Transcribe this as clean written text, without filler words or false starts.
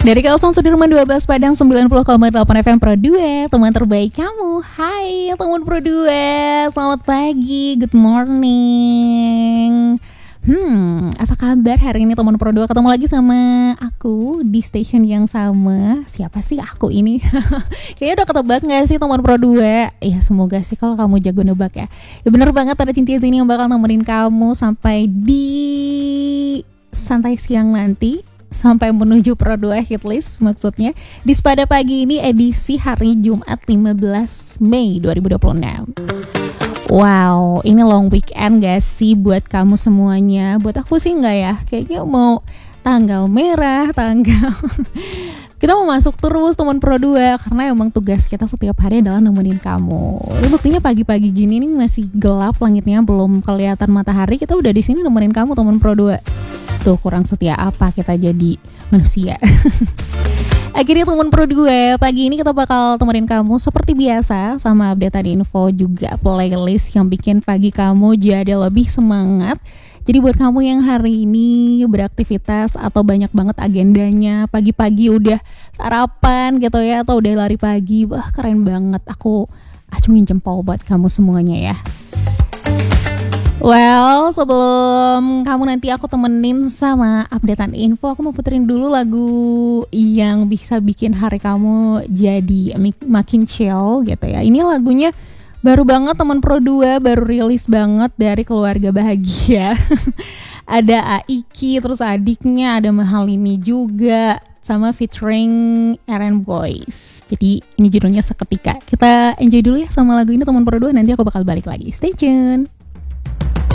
Dari kawasan Sudirman 12 Padang 90,8 FM Pro 2, teman terbaik kamu. Hai teman Pro 2, selamat pagi, good morning. Apa kabar hari ini teman Pro 2? Ketemu lagi sama aku di station yang sama. Siapa sih aku ini? Kayaknya udah ketebak gak sih teman Pro 2? Ya semoga sih kalau kamu jago nebak ya. Ya bener banget, ada Cintia Zini yang bakal nemenin kamu sampai di santai siang nanti, sampai menuju Pro 2 Hitlist maksudnya. Di Sepada Pagi ini edisi hari Jumat 15 Mei 2026. Wow, ini long weekend gak sih buat kamu semuanya? Buat aku sih enggak ya, kayaknya mau tanggal merah, tanggal kita mau masuk terus teman Pro 2, karena emang tugas kita setiap hari adalah nemenin kamu. Ini buktinya pagi-pagi gini nih masih gelap, langitnya belum kelihatan matahari, kita udah di sini nemenin kamu teman Pro 2. Tuh, kurang setia apa kita jadi manusia. Akhirnya teman Pro 2, pagi ini kita bakal temenin kamu seperti biasa sama updatean info, juga playlist yang bikin pagi kamu jadi lebih semangat. Jadi buat kamu yang hari ini beraktivitas atau banyak banget agendanya, pagi-pagi udah sarapan gitu ya, atau udah lari pagi, wah keren banget. Aku acungin jempol buat kamu semuanya ya. Well, sebelum kamu nanti aku temenin sama updatean info, aku mau puterin dulu lagu yang bisa bikin hari kamu jadi makin chill gitu ya. Ini lagunya baru banget teman Pro 2, baru rilis banget dari Keluarga Bahagia. Ada Aiki, terus adiknya ada Mahalini juga, sama featuring Aaron Boys. Jadi ini judulnya Seketika. Kita enjoy dulu ya sama lagu ini teman Pro 2, nanti aku bakal balik lagi. Stay tune.